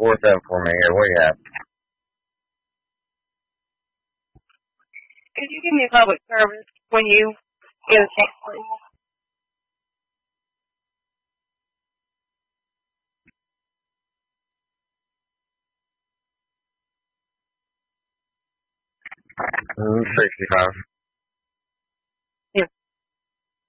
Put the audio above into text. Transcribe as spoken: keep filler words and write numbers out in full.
four seven for me here. Where you at? Could you give me public service when you get a chance, please? Mm, sixty-five.